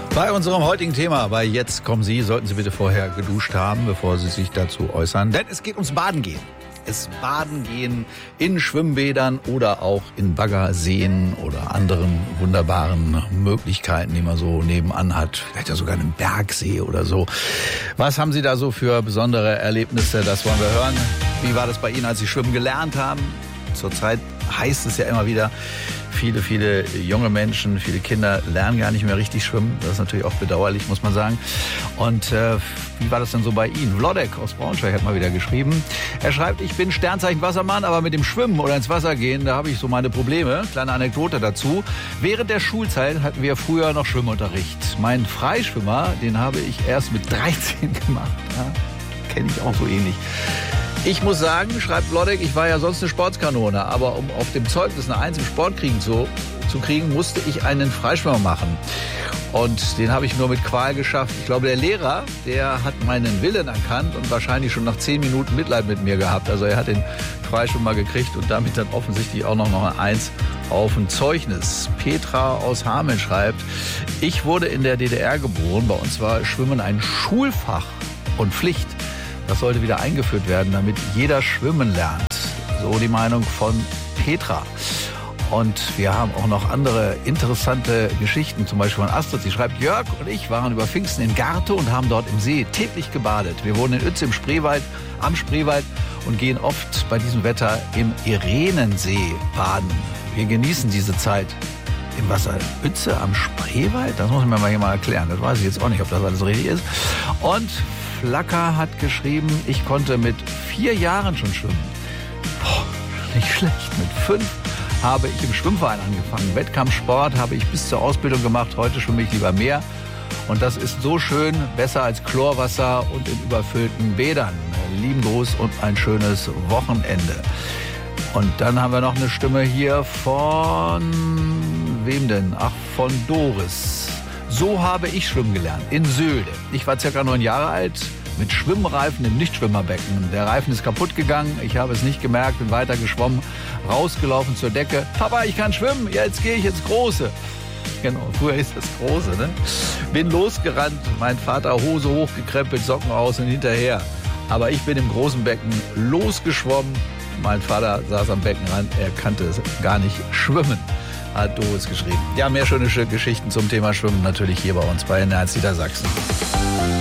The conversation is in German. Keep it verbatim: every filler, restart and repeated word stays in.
Bei unserem heutigen Thema, bei Jetzt kommen Sie, sollten Sie bitte vorher geduscht haben, bevor Sie sich dazu äußern. Denn es geht ums Baden gehen. Es Baden gehen in Schwimmbädern oder auch in Baggerseen oder anderen wunderbaren Möglichkeiten, die man so nebenan hat. Vielleicht ja sogar einen Bergsee oder so. Was haben Sie da so für besondere Erlebnisse? Das wollen wir hören. Wie war das bei Ihnen, als Sie schwimmen gelernt haben? Zurzeit heißt es ja immer wieder, viele, viele junge Menschen, viele Kinder lernen gar nicht mehr richtig schwimmen. Das ist natürlich auch bedauerlich, muss man sagen. Und äh, wie war das denn so bei Ihnen? Vlodek aus Braunschweig hat mal wieder geschrieben. Er schreibt, ich bin Sternzeichen Wassermann, aber mit dem Schwimmen oder ins Wasser gehen, da habe ich so meine Probleme. Kleine Anekdote dazu. Während der Schulzeit hatten wir früher noch Schwimmunterricht. Mein Freischwimmer, den habe ich erst mit dreizehn gemacht. Ja, kenne ich auch so ähnlich. Ich muss sagen, schreibt Vlodek, ich war ja sonst eine Sportskanone, aber um auf dem Zeugnis eine Eins im Sport kriegen zu, zu kriegen, musste ich einen Freischwimmer machen. Und den habe ich nur mit Qual geschafft. Ich glaube, der Lehrer, der hat meinen Willen erkannt und wahrscheinlich schon nach zehn Minuten Mitleid mit mir gehabt. Also er hat den Freischwimmer gekriegt und damit dann offensichtlich auch noch eine Eins auf ein Zeugnis. Petra aus Hameln schreibt, ich wurde in der D D R geboren. Bei uns war Schwimmen ein Schulfach und Pflicht. Das sollte wieder eingeführt werden, damit jeder schwimmen lernt. So die Meinung von Petra. Und wir haben auch noch andere interessante Geschichten, zum Beispiel von Astrid. Sie schreibt, Jörg und ich waren über Pfingsten in Garte und haben dort im See täglich gebadet. Wir wohnen in Uetze im Spreewald, am Spreewald und gehen oft bei diesem Wetter im Irenensee baden. Wir genießen diese Zeit im Wasser. Uetze am Spreewald? Das muss man mir mal erklären. Das weiß ich jetzt auch nicht, ob das alles richtig ist. Und Flacker hat geschrieben, ich konnte mit vier Jahren schon schwimmen. Boah, nicht schlecht. Mit fünf habe ich im Schwimmverein angefangen. Wettkampfsport habe ich bis zur Ausbildung gemacht. Heute schwimme ich lieber Meer. Und das ist so schön, besser als Chlorwasser und in überfüllten Bädern. Lieben Gruß und ein schönes Wochenende. Und dann haben wir noch eine Stimme hier von wem denn? Ach, von Doris. So habe ich schwimmen gelernt, in Söhlde. Ich war circa neun Jahre alt, mit Schwimmreifen im Nichtschwimmerbecken. Der Reifen ist kaputt gegangen, ich habe es nicht gemerkt, bin weiter geschwommen, rausgelaufen zur Decke. Papa, ich kann schwimmen, jetzt gehe ich ins Große. Genau, früher ist das Große, ne? Bin losgerannt, mein Vater Hose hochgekrempelt, Socken aus und hinterher. Aber ich bin im großen Becken losgeschwommen. Mein Vater saß am Beckenrand, er kannte es gar nicht schwimmen. Hat Doris geschrieben. Ja, mehr schöne Geschichten zum Thema Schwimmen natürlich hier bei uns bei N R eins Niedersachsen.